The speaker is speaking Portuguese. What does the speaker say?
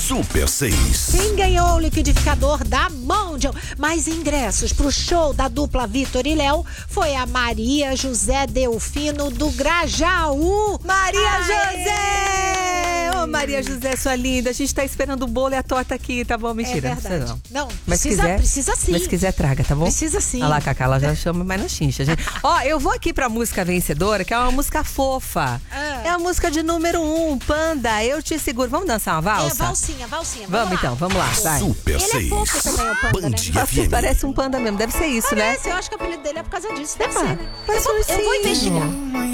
Super 6. Quem ganhou o liquidificador da Mondial? Mais ingressos pro show da dupla Vitor e Léo foi a Maria José Delfino do Grajaú. Maria José! Ô, Maria José, sua linda. A gente tá esperando o bolo e a torta aqui, tá bom? Mentira, É não precisa verdade. não. Não, Mas precisa sim. Mas se quiser, traga, tá bom? Precisa sim. Olha lá, Cacá, ela já chama mais na chincha, gente. Ó, eu vou aqui pra música vencedora, que é uma música fofa. É a música de número 1, Panda, Eu Te Seguro. Vamos dançar uma valsa? Valsinha. Vamos então, vamos lá, vai. Super Ele é 6. fofo também, o Panda, né? Band FM. Parece um panda mesmo, deve ser isso, né? Parece, eu acho que o apelido dele é por causa disso. Deve ser, né? Parece um Eu vou ursinho. investigar.